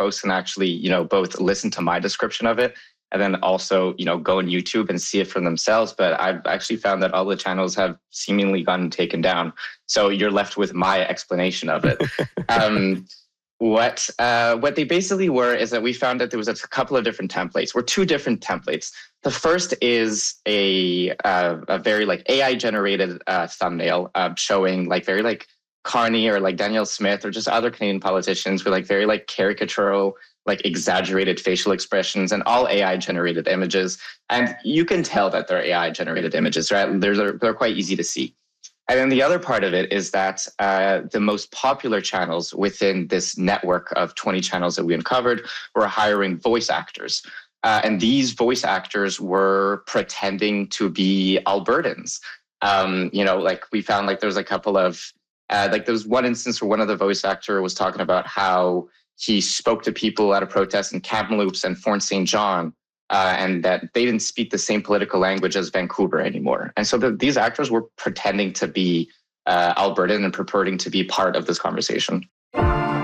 folks can actually, both listen to my description of it and then also, go on YouTube and see it for themselves. But I've actually found that all the channels have seemingly gotten taken down. So you're left with my explanation of it. What they basically were is that we found that there was a couple of different templates, or two different templates. The first is a very like AI generated thumbnail showing like very like Carney or like Danielle Smith or just other Canadian politicians with like very like caricatural, like exaggerated facial expressions and all AI generated images. And you can tell that they're AI generated images, right? They're quite easy to see. And then the other part of it is that the most popular channels within this network of 20 channels that we uncovered were hiring voice actors. And these voice actors were pretending to be Albertans. Like we found like there's a couple of, like there was one instance where one of the voice actor was talking about how he spoke to people at a protest in Kamloops and Fort St. John, and that they didn't speak the same political language as Vancouver anymore. And so these actors were pretending to be Albertan and purporting to be part of this conversation.